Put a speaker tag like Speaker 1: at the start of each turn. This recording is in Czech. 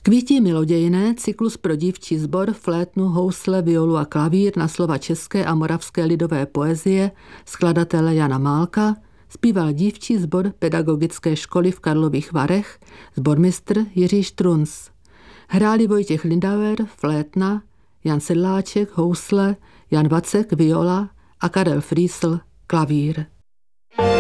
Speaker 1: Kvítí milodějné, cyklus pro dívčí sbor, flétnu, housle, violu a klavír na slova české a moravské lidové poezie skladatele Jana Málka zpíval dívčí sbor pedagogické školy v Karlových Varech, sbormistr Jiří Štrunc. Hráli Vojtěch Lindauer, flétna, Jan Sedláček, housle, Jan Vacek, viola a Karel Frýsl, klavír.